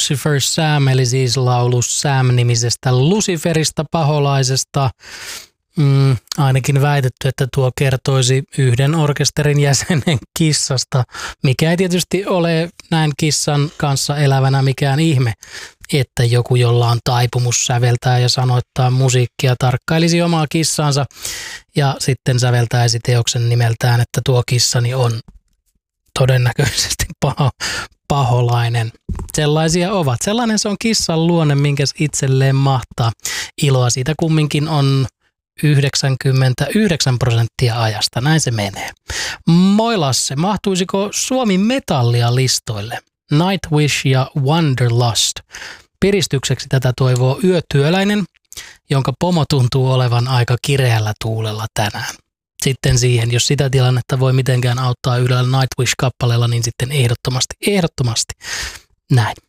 Lucifer Sam, eli siis laulu Sam-nimisestä Luciferista, paholaisesta. Ainakin väitetty, että tuo kertoisi yhden orkesterin jäsenen kissasta, mikä ei tietysti ole näin kissan kanssa elävänä mikään ihme, että joku, jolla on taipumus säveltää ja sanoittaa musiikkia, tarkkailisi omaa kissaansa ja sitten säveltäisi teoksen nimeltään, että tuo kissani on todennäköisesti paholainen. Sellaisia ovat. Sellainen se on kissan luonne, minkä itselleen mahtaa. Iloa siitä kumminkin on 99% ajasta. Näin se menee. Moi Lasse, mahtuisiko Suomi metallia listoille? Nightwish ja Wanderlust. Piristykseksi tätä toivoo yötyöläinen, jonka pomo tuntuu olevan aika kireällä tuulella tänään. Sitten siihen, jos sitä tilannetta voi mitenkään auttaa yhdellä Nightwish-kappaleella, niin sitten ehdottomasti näin.